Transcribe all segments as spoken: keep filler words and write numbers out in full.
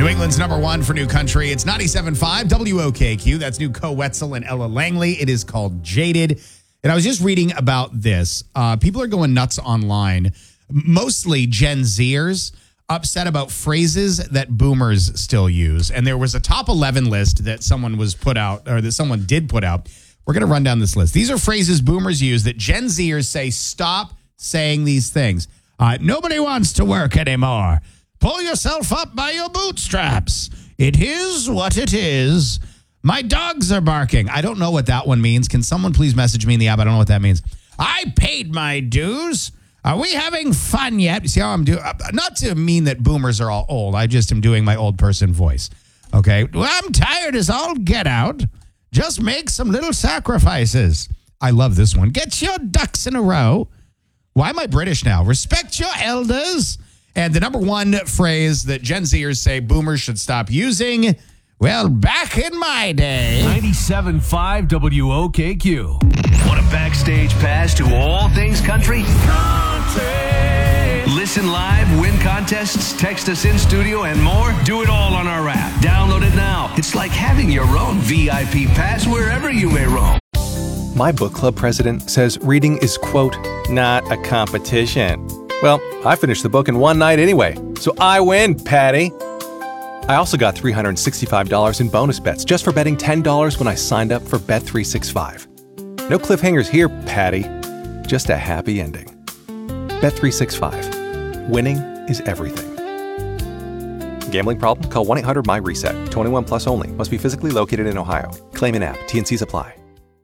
New England's number one for new country. It's ninety-seven point five W O K Q. That's new Co Wetzel and Ella Langley. It is called Jaded. And I was just reading about this. Uh, people are going nuts online, mostly Gen Zers, upset about phrases that boomers still use. And there was a top eleven list that someone was put out, or that someone did put out. We're going to run down this list. These are phrases boomers use that Gen Zers say, stop saying these things. Uh, nobody wants to work anymore. Pull yourself up by your bootstraps. It is what it is. My dogs are barking. I don't know what that one means. Can someone please message me in the app? I don't know what that means. I paid my dues. Are we having fun yet? You see how I'm doing? Not to mean that boomers are all old. I just am doing my old person voice. Okay. Well, I'm tired as all get out. Just make some little sacrifices. I love this one. Get your ducks in a row. Why am I British now? Respect your elders. And the number one phrase that Gen Zers say boomers should stop using, well, back in my day. ninety-seven point five W O K Q. Want a backstage pass to all things country? Country! Listen live, win contests, text us in studio, and more? Do it all on our app. Download it now. It's like having your own V I P pass wherever you may roam. My book club president says reading is, quote, not a competition. Well, I finished the book in one night anyway, so I win, Patty. I also got three hundred sixty-five dollars in bonus bets just for betting ten dollars when I signed up for Bet three sixty-five. No cliffhangers here, Patty. Just a happy ending. Bet three sixty-five. Winning is everything. Gambling problem? Call one eight hundred M Y reset. twenty-one plus only. Must be physically located in Ohio. Claim in app. T N Cs apply.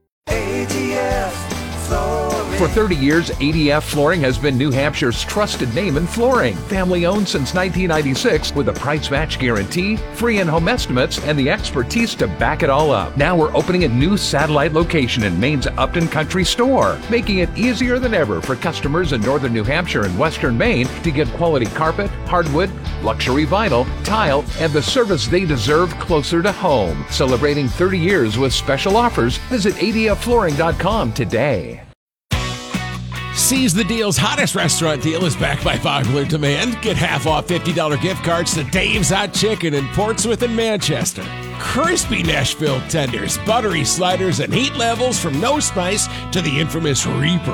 For thirty years, A D F Flooring has been New Hampshire's trusted name in flooring. Family owned since nineteen ninety-six with a price match guarantee, free in-home estimates, and the expertise to back it all up. Now we're opening a new satellite location in Maine's Upton Country Store, making it easier than ever for customers in northern New Hampshire and western Maine to get quality carpet, hardwood, luxury vinyl, tile, and the service they deserve closer to home. Celebrating thirty years with special offers, visit A D F flooring dot com today. Seize the Deal's hottest restaurant deal is backed by popular demand. Get half off fifty dollars gift cards to Dave's Hot Chicken in Portsmouth and Manchester. Crispy Nashville tenders, buttery sliders, and heat levels from no spice to the infamous Reaper.